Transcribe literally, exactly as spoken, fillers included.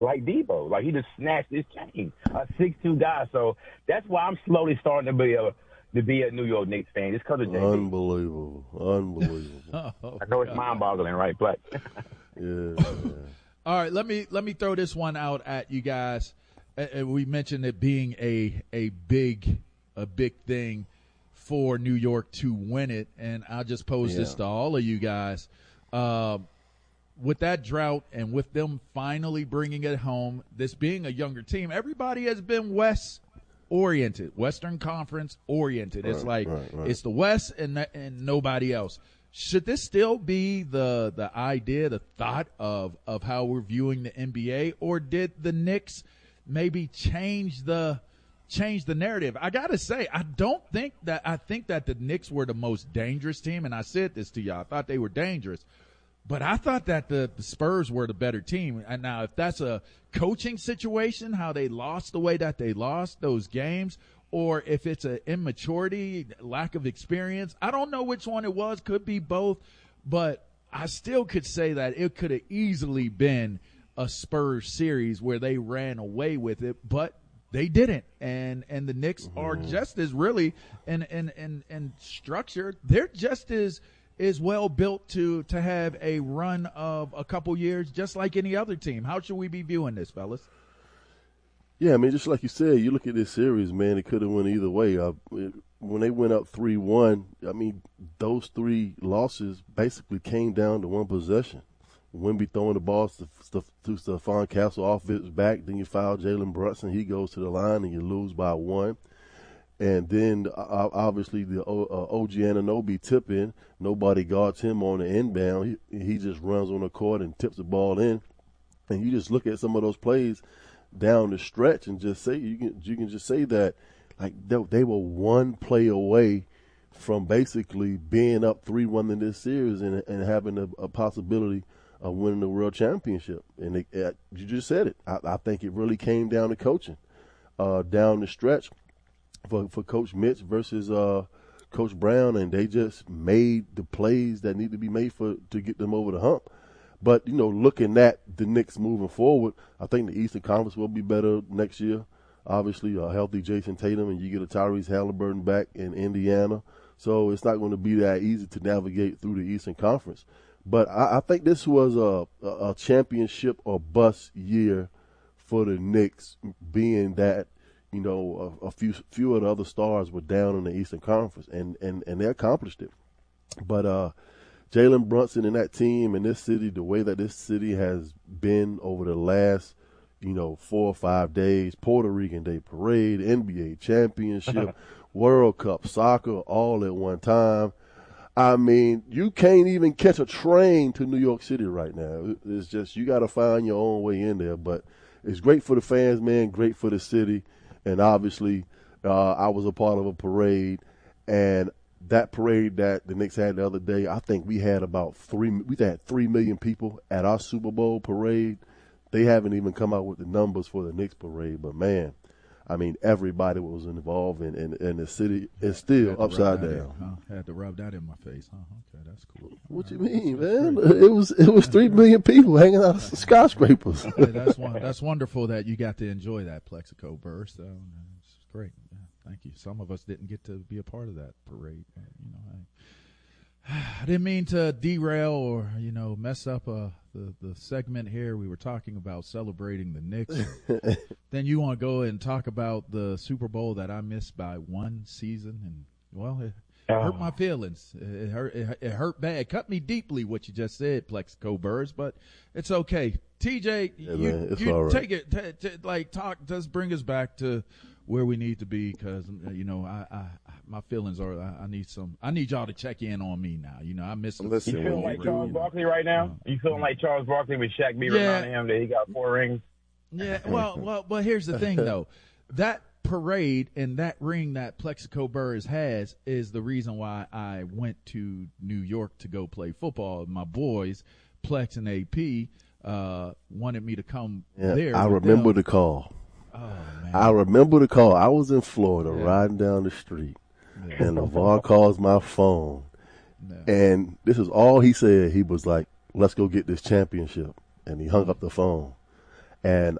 like Debo. Like, he just snatched his chain, a six two guy. So that's why I'm slowly starting to be a to be a New York Knicks fan, just because of J B. Unbelievable. Unbelievable. Oh, I know it's mind-boggling, right? But yeah, yeah. All right, let me let me throw this one out at you guys. Uh, we mentioned it being a a big a big thing for New York to win it, and I'll just pose Yeah. this to all of you guys. Uh, with that drought and with them finally bringing it home, this being a younger team, everybody has been West oriented, Western Conference oriented. It's Right, like right, right. it's the West and and nobody else. Should this still be the the idea, the thought of of how we're viewing the N B A, or did the Knicks maybe change the change the narrative? I gotta say, I don't think that I think that the Knicks were the most dangerous team, and I said this to y'all. I thought they were dangerous. But I thought that the, the Spurs were the better team. And now if that's a coaching situation, how they lost the way that they lost those games, or if it's an immaturity, lack of experience, I don't know which one it was. Could be both. But I still could say that it could have easily been a Spurs series where they ran away with it, but they didn't. And and the Knicks mm-hmm. are just as really in in, in, in structure. They're just as – is well built to to have a run of a couple years, just like any other team. How should we be viewing this, fellas? Yeah, I mean, just like you said, you look at this series, man, it could have went either way. Uh, it, when they went up three one, I mean, those three losses basically came down to one possession. Wemby throwing the ball to, to, to Stephon Castle off his back, then you foul Jalen Brunson, he goes to the line, and you lose by one. And then, uh, obviously, the uh, O G Anunoby tip in. Nobody guards him on the inbound. He, he just runs on the court and tips the ball in. And you just look at some of those plays down the stretch and just say, you can you can just say that, like, they, they were one play away from basically being up three one in this series and, and having a, a possibility of winning the world championship. And it, it, you just said it. I, I think it really came down to coaching uh, down the stretch. For, for Coach Mitch versus uh, Coach Brown, and they just made the plays that need to be made for to get them over the hump. But, you know, looking at the Knicks moving forward, I think the Eastern Conference will be better next year. Obviously, a healthy Jason Tatum, and you get a Tyrese Halliburton back in Indiana. So it's not going to be that easy to navigate through the Eastern Conference. But I, I think this was a, a, a championship or bust year for the Knicks, being that, you know, a, a few few of the other stars were down in the Eastern Conference, and, and, and they accomplished it. But uh, Jalen Brunson and that team and this city, the way that this city has been over the last, you know, four or five days, Puerto Rican Day Parade, N B A Championship, World Cup, soccer, all at one time. I mean, you can't even catch a train to New York City right now. It's just you got to find your own way in there. But it's great for the fans, man, great for the city. And obviously, uh, I was a part of a parade, and that parade that the Knicks had the other day, I think we had about three. We had three million people at our Super Bowl parade. They haven't even come out with the numbers for the Knicks parade, but man, I mean, everybody was involved, in, and and the city is still upside down. In, huh? Had to rub that in my face. Huh? Okay, that's cool. What All you right. mean, man? It was it was three million people hanging out of skyscrapers. Hey, that's one, that's wonderful that you got to enjoy that Plexico burst. So it's great. Yeah, thank you. Some of us didn't get to be a part of that parade. You know, I, I didn't mean to derail or you know mess up uh, the the segment here. We were talking about celebrating the Knicks. Then you want to go and talk about the Super Bowl that I missed by one season, and well, it hurt my feelings. It hurt. It, it hurt bad. It cut me deeply. What you just said, Plexico Burrs, but it's okay. T J, yeah, you, man, it's you all right. take it. T- t- like talk. Just bring us back to where we need to be, because you know, I, I my feelings are. I, I need some. I need y'all to check in on me now. You know, I miss. Listen, You feeling like Charles Barkley right now? You feeling like Charles Barkley with Shaq being Yeah. around him that he got four rings? Yeah, well, well, but here's the thing, though. That parade and that ring that Plexico Burrs has is the reason why I went to New York to go play football. My boys, Plex and A P, uh, wanted me to come Yeah, there. I with remember them. the call. Oh, man. I remember the call. I was in Florida Yeah. riding down the street, Yeah. and LeVar calls my phone. Yeah. And this is all he said. He was like, let's go get this championship. And he hung up the phone. And